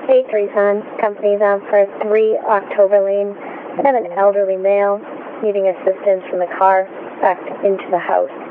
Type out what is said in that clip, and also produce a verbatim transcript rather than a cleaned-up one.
Hey, Tucson. Company's on for three October Lane. I have an elderly male needing assistance from the car back into the house.